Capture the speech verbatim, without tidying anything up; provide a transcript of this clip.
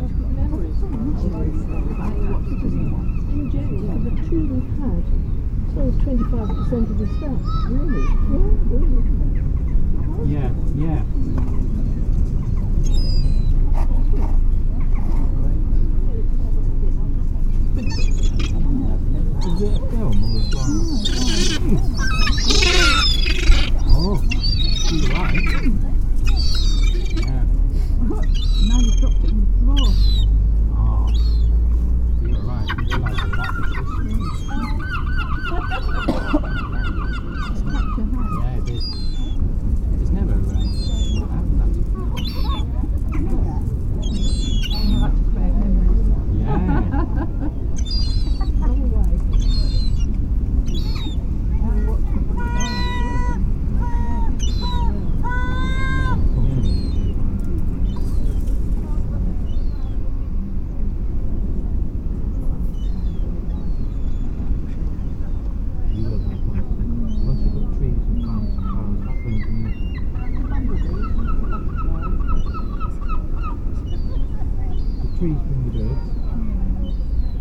memories. In general, the two we've had sold twenty-five percent of the stuff. Really? Yeah, really. Yeah, yeah. Is it a film or a drama? Oh, you're right. Yeah. Now you've dropped it on the floor. Oh, you're right. You realise that that was just... Yeah, it is. It's never um, happened that. Yeah. Trees